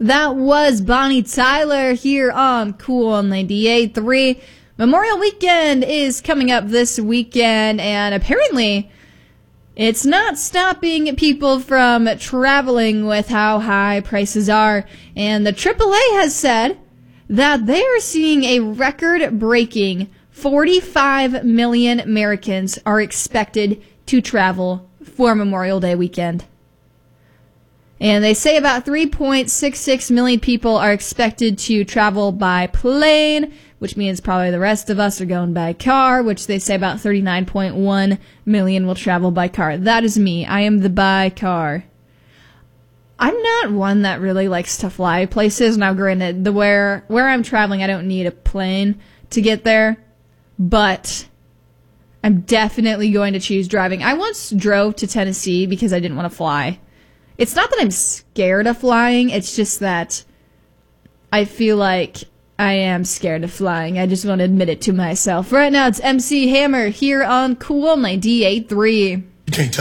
That was Bonnie Tyler here on Cool 98.3. Memorial Weekend is coming up this weekend, and apparently it's not stopping people from traveling with how high prices are. And the AAA has said that they are seeing a record-breaking 45 million Americans are expected to travel for Memorial Day weekend. And they say about 3.66 million people are expected to travel by plane, which means probably the rest of us are going by car, which they say about 39.1 million will travel by car. That is me. I am the by car. I'm not one that really likes to fly places. Now, granted, where I'm traveling, I don't need a plane to get there, but I'm definitely going to choose driving. I once drove to Tennessee because I didn't want to fly. It's not that I'm scared of flying, it's just that I feel like I am scared of flying. I just want to admit it to myself. Right now, it's MC Hammer here on Cool 98.3.